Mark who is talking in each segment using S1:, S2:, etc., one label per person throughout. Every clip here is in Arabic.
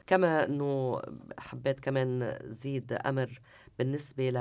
S1: كما أنه حبيت كمان زيد أمر بالنسبة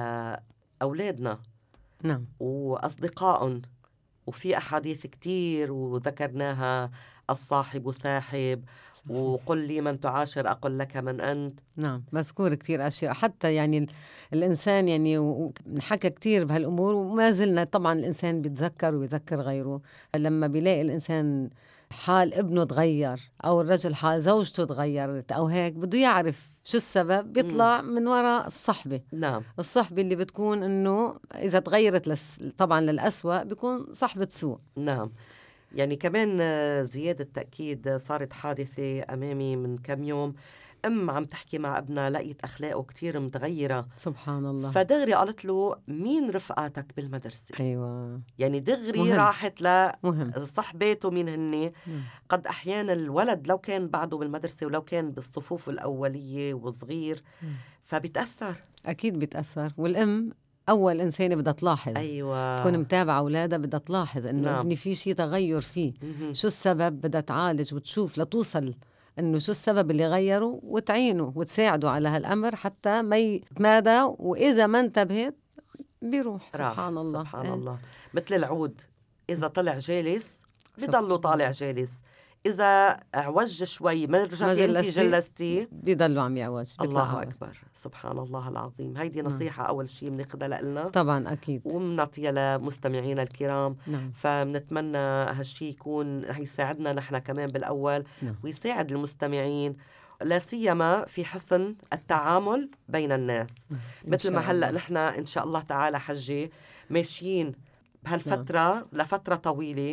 S1: لأولادنا
S2: نعم
S1: وأصدقائهم. وفي أحاديث كتير وذكرناها: الصاحب ساحب،
S2: صحيح.
S1: وقل لي من تعاشر أقل لك من أنت.
S2: نعم مذكور كتير أشياء، حتى يعني الإنسان يعني نحكى كتير بهالأمور، وما زلنا طبعا الإنسان بيتذكر ويذكر غيره لما بيلاقي الإنسان حال ابنه تغير، أو الرجل حال زوجته تغيرت أو هيك، بده يعرف شو السبب.
S1: مم.
S2: بيطلع من وراء الصحبة.
S1: نعم.
S2: الصحبة اللي بتكون إنه إذا تغيرت طبعا للأسوأ بيكون صحبة سوء.
S1: نعم. يعني كمان زيادة تأكيد، صارت حادثة أمامي من كم يوم. عم تحكي مع ابنها، لقيت أخلاقه كتير متغيرة،
S2: سبحان الله.
S1: فدغري قالت له: مين رفقاتك بالمدرسة؟
S2: أيوة.
S1: يعني دغري
S2: مهم.
S1: راحت
S2: مهم.
S1: لصحباته مين هن.
S2: نعم.
S1: قد أحيانا الولد لو كان بعده بالمدرسة ولو كان بالصفوف الأولية وصغير
S2: نعم.
S1: فبتأثر.
S2: أكيد بيتأثر. والأم أول إنسانة بدها تلاحظ، تكون
S1: أيوة.
S2: متابعة أولادها، بدها تلاحظ إنه
S1: نعم.
S2: ابني في شيء تغير فيه،
S1: مهم.
S2: شو السبب، بدها تعالج وتشوف لتوصل إنه شو السبب اللي غيره، وتعينه وتساعده على هالأمر حتى ما يتمادى، وإذا ما انتبهت بيروح.
S1: راح.
S2: سبحان الله.
S1: سبحان
S2: إيه؟
S1: الله. مثل العود، إذا طلع جالس بضله
S2: سبحان
S1: طالع
S2: الله.
S1: جالس، إذا اعوج شوي ما
S2: ما
S1: رجعت أنت
S2: جلستي
S1: جلستيه.
S2: بيضلوا عم يعوج، بيطلع
S1: الله
S2: أعوج.
S1: أكبر. سبحان الله العظيم. هيدي
S2: نعم
S1: نصيحة أول شيء بناخدها لنا
S2: طبعا أكيد.
S1: ومنعطيها لمستمعينا الكرام.
S2: نعم.
S1: فبنتمنى هالشي يكون هيساعدنا نحن كمان بالأول،
S2: نعم
S1: ويساعد المستمعين، لا سيما في حسن التعامل بين الناس.
S2: نعم إن
S1: مثل ما
S2: شاء
S1: هلأ
S2: الله.
S1: نحن إن شاء الله تعالى حجي ماشيين
S2: نعم.
S1: بهالفترة لفترة طويلة،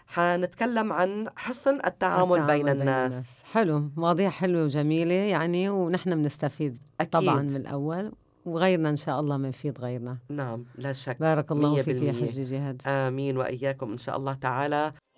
S1: حنتكلم عن حسن التعامل بين
S2: التعامل بين
S1: الناس.
S2: الناس حلو، مواضيع حلوة وجميلة يعني، ونحن بنستفيد طبعا
S1: أكيد.
S2: من الأول، وغيرنا إن شاء الله بنفيد غيرنا.
S1: نعم لا شك.
S2: بارك الله
S1: مية
S2: فيك يا
S1: بالمية.
S2: حجي جهاد.
S1: آمين وإياكم إن شاء الله تعالى.